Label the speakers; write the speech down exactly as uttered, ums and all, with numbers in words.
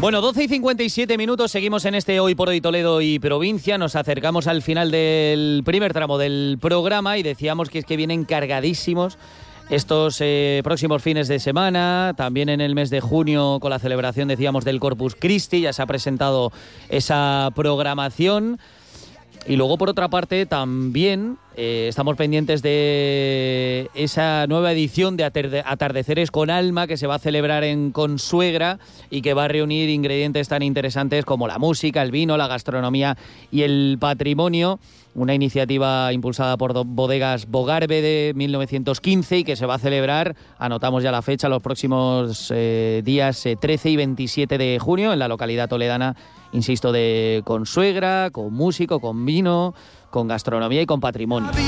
Speaker 1: Bueno, doce y cincuenta y siete minutos, seguimos en este Hoy por Hoy Toledo y Provincia. Nos acercamos al final del primer tramo del programa y decíamos que es que vienen cargadísimos estos eh, próximos fines de semana. También en el mes de junio, con la celebración, decíamos, del Corpus Christi, ya se ha presentado esa programación. Y luego, por otra parte, también eh, estamos pendientes de esa nueva edición de Atardeceres con Alma, que se va a celebrar en Consuegra y que va a reunir ingredientes tan interesantes como la música, el vino, la gastronomía y el patrimonio. Una iniciativa impulsada por Bodegas Bogarve de mil novecientos quince y que se va a celebrar, anotamos ya la fecha, los próximos eh, días eh, trece y veintisiete de junio en la localidad toledana, insisto, de Consuegra, con músico, con vino, con gastronomía y con patrimonio.